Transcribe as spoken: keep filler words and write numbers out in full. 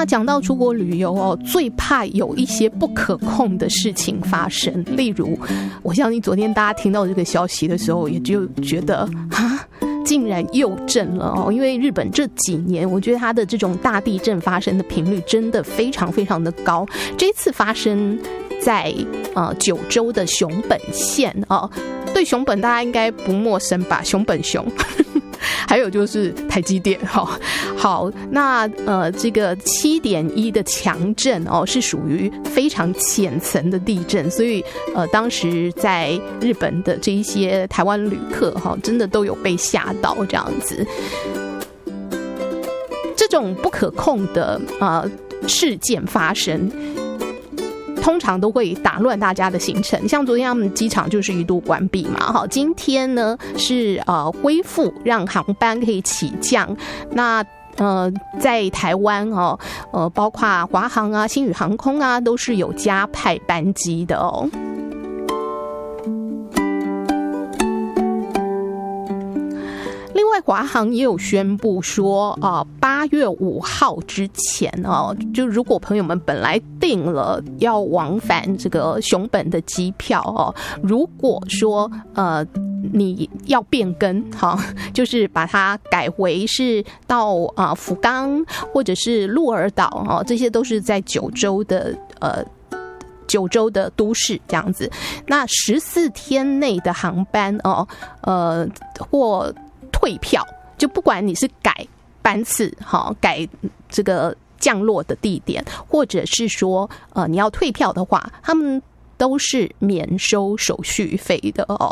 那讲到出国旅游哦，最怕有一些不可控的事情发生，例如，我相信昨天大家听到这个消息的时候，也就觉得啊，竟然又震了哦！因为日本这几年，我觉得它的这种大地震发生的频率真的非常非常的高。这一次发生在呃九州的熊本县哦，对熊本大家应该不陌生吧？熊本熊。还有就是台积电哈、哦，好，那呃这个七点一的强震哦，是属于非常浅层的地震，所以呃当时在日本的这一些台湾旅客哈、哦，真的都有被吓到这样子。这种不可控的呃事件发生，通常都会打乱大家的行程，像昨天他们机场就是一度关闭嘛，好，今天呢是呃恢复让航班可以起降，那呃在台湾哦，呃包括华航啊、星宇航空啊，都是有加派班机的哦。另外，华航也有宣布说，啊，八月五号之前哦，就如果朋友们本来订了要往返这个熊本的机票哦，如果说呃你要变更哈，就是把它改回是到啊福冈或者是鹿儿岛哦，这些都是在九州的呃。九州的都市这样子，那十四天内的航班哦，呃或退票，就不管你是改班次哈，改这个降落的地点，或者是说呃你要退票的话，他们都是免收手续费的哦。